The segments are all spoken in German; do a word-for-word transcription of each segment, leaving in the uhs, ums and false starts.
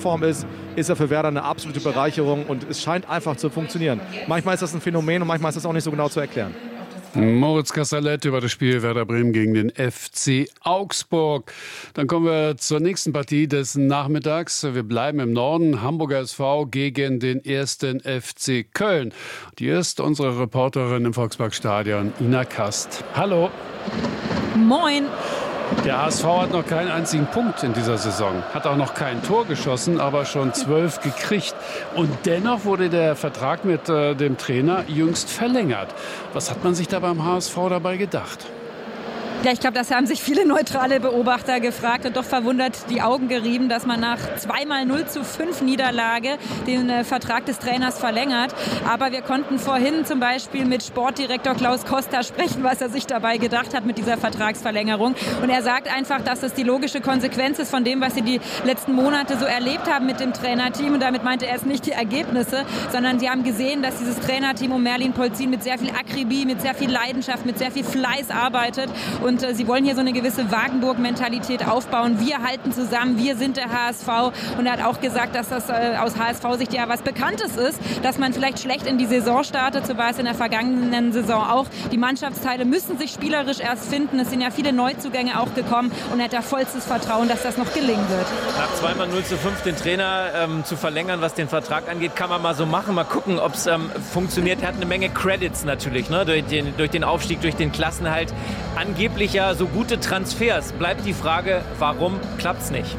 Topform ist, ist er für Werder eine absolute Bereicherung und es scheint einfach zu funktionieren. Manchmal ist das ein Phänomen und manchmal ist das auch nicht so genau zu erklären. Moritz Kasserlet über das Spiel Werder Bremen gegen den F C Augsburg. Dann kommen wir zur nächsten Partie des Nachmittags. Wir bleiben im Norden. Hamburger S V gegen den ersten F C Köln. Die ist unsere Reporterin im Volksparkstadion, Ina Kast. Hallo. Moin. Der H S V hat noch keinen einzigen Punkt in dieser Saison, hat auch noch kein Tor geschossen, aber schon zwölf gekriegt. Und dennoch wurde der Vertrag mit äh, dem Trainer jüngst verlängert. Was hat man sich da beim H S V dabei gedacht? Ja, ich glaube, das haben sich viele neutrale Beobachter gefragt und doch verwundert die Augen gerieben, dass man nach zweimal null zu fünf Niederlage den äh, Vertrag des Trainers verlängert. Aber wir konnten vorhin zum Beispiel mit Sportdirektor Klaus Costa sprechen, was er sich dabei gedacht hat mit dieser Vertragsverlängerung. Und er sagt einfach, dass es die logische Konsequenz ist von dem, was sie die letzten Monate so erlebt haben mit dem Trainerteam. Und damit meinte er es nicht die Ergebnisse, sondern sie haben gesehen, dass dieses Trainerteam um Merlin Polzin mit sehr viel Akribie, mit sehr viel Leidenschaft, mit sehr viel Fleiß arbeitet. Und äh, sie wollen hier so eine gewisse Wagenburg-Mentalität aufbauen. Wir halten zusammen, wir sind der H S V. Und er hat auch gesagt, dass das äh, aus H S V-Sicht ja was Bekanntes ist, dass man vielleicht schlecht in die Saison startet. So war es in der vergangenen Saison auch. Die Mannschaftsteile müssen sich spielerisch erst finden. Es sind ja viele Neuzugänge auch gekommen. Und er hat da vollstes Vertrauen, dass das noch gelingen wird. Nach zweimal null zu fünf den Trainer ähm, zu verlängern, was den Vertrag angeht, kann man mal so machen. Mal gucken, ob es ähm, funktioniert. Er hat eine Menge Credits natürlich, ne? durch, den, durch den Aufstieg, durch den Klassenhalt. Angeblich ja so gute Transfers. Bleibt die Frage, warum klappt es nicht?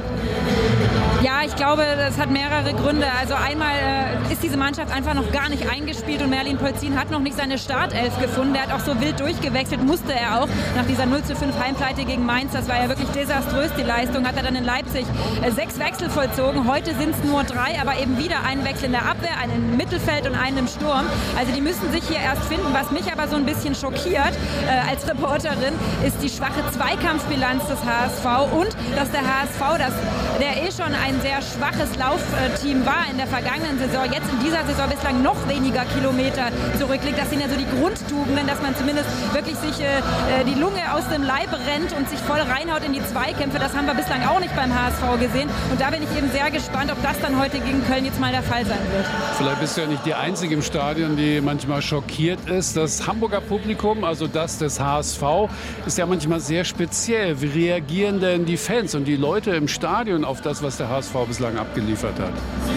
Ja, ich glaube, das hat mehrere Gründe. Also einmal äh, ist diese Mannschaft einfach noch gar nicht eingespielt und Merlin Polzin hat noch nicht seine Startelf gefunden. Der hat auch so wild durchgewechselt, musste er auch nach dieser null zu fünf Heimpleite gegen Mainz. Das war ja wirklich desaströs, die Leistung. Hat er dann in Leipzig äh, sechs Wechsel vollzogen. Heute sind es nur drei, aber eben wieder einen Wechsel in der Abwehr, einen im Mittelfeld und einen im Sturm. Also die müssen sich hier erst finden. Was mich aber so ein bisschen schockiert äh, als Reporterin, ist die schwache Zweikampfbilanz des H S V und dass der H S V, das, der eh schon ein sehr schwaches Laufteam war in der vergangenen Saison, jetzt in dieser Saison bislang noch weniger Kilometer zurücklegt. Das sind ja so die Grundtugenden, dass man zumindest wirklich sich äh, die Lunge aus dem Leib rennt und sich voll reinhaut in die Zweikämpfe. Das haben wir bislang auch nicht beim H S V gesehen. Und da bin ich eben sehr gespannt, ob das dann heute gegen Köln jetzt mal der Fall sein wird. Vielleicht bist du ja nicht die Einzige im Stadion, die manchmal schockiert ist. Das Hamburger Publikum, also das des H S V, ist ja manchmal sehr speziell. Wie reagieren denn die Fans und die Leute im Stadion auf das, was der H S V bislang abgeliefert hat?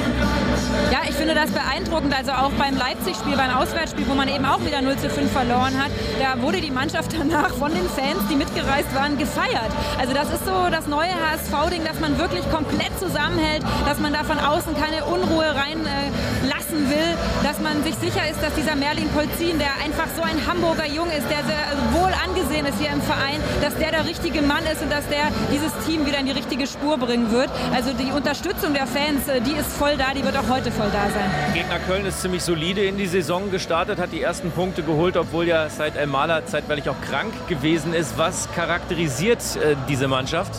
Ja, ich finde das beeindruckend. Also auch beim Leipzig-Spiel, beim Auswärtsspiel, wo man eben auch wieder null zu fünf verloren hat, da wurde die Mannschaft danach von den Fans, die mitgereist waren, gefeiert. Also das ist so das neue H S V-Ding, dass man wirklich komplett zusammenhält, dass man da von außen keine Unruhe reinlassen äh, will, dass man sich sicher ist, dass dieser Merlin Polzin, der einfach so ein Hamburger Jung ist, der sehr wohl angesehen ist hier im Verein, dass der der richtige Mann ist und dass der dieses Team wieder in die richtige Spur bringen wird. Also die Unterstützung der Fans, die ist voll da, die wird auch heute voll da sein. Gegner Köln ist ziemlich solide in die Saison gestartet, hat die ersten Punkte geholt, obwohl ja Said El-Mala zeitweilig auch krank gewesen ist. Was charakterisiert äh, diese Mannschaft?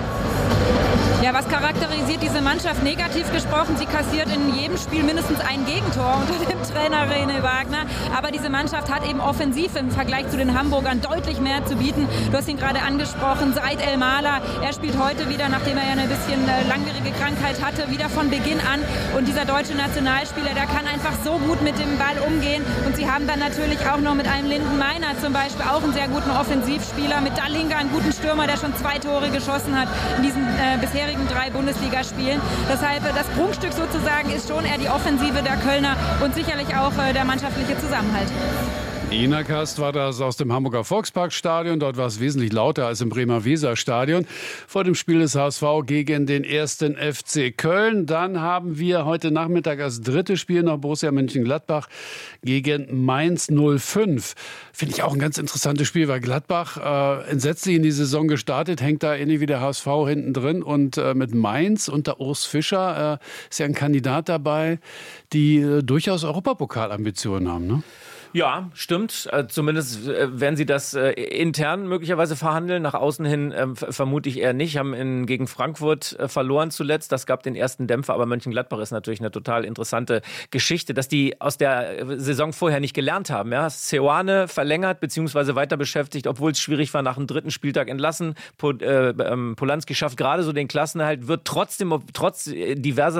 Ja, was charakterisiert diese Mannschaft? Negativ gesprochen, sie kassiert in jedem Spiel mindestens ein Gegentor unter dem Trainer René Wagner. Aber diese Mannschaft hat eben offensiv im Vergleich zu den Hamburgern deutlich mehr zu bieten. Du hast ihn gerade angesprochen, Said El-Mala. Er spielt heute wieder, nachdem er ja eine bisschen äh, langwierige Krankheit hatte, wieder von Beginn an. Und dieser deutsche Nationalspieler, der kann einfach so gut mit dem Ball umgehen. Und sie haben dann natürlich auch noch mit einem Linden Meiner zum Beispiel auch einen sehr guten Offensivspieler. Mit Dallinga einen guten Stürmer, der schon zwei Tore geschossen hat in diesen äh, bisherigen drei Bundesligaspielen. Deshalb das Prunkstück sozusagen ist schon eher die Offensive der Kölner und sicherlich auch der mannschaftliche Zusammenhalt. Ina Kast war das aus dem Hamburger Volksparkstadion. Dort war es wesentlich lauter als im Bremer Weserstadion vor dem Spiel des H S V gegen den ersten F C Köln. Dann haben wir heute Nachmittag als drittes Spiel noch Borussia Mönchengladbach gegen Mainz null fünf. Finde ich auch ein ganz interessantes Spiel, weil Gladbach äh, entsetzlich in die Saison gestartet, hängt da ähnlich wie der H S V hinten drin. Und äh, mit Mainz unter Urs Fischer äh, ist ja ein Kandidat dabei, die äh, durchaus Europapokalambitionen haben, ne? Ja, stimmt. Äh, zumindest äh, werden sie das äh, intern möglicherweise verhandeln. Nach außen hin äh, vermute ich eher nicht. Haben in, gegen Frankfurt äh, verloren zuletzt. Das gab den ersten Dämpfer. Aber Mönchengladbach ist natürlich eine total interessante Geschichte, dass die aus der Saison vorher nicht gelernt haben. Ja? Seoane verlängert bzw. weiter beschäftigt, obwohl es schwierig war, nach dem dritten Spieltag entlassen. Po, äh, ähm, Polanski schafft gerade so den Klassenerhalt, wird trotzdem trotz diverser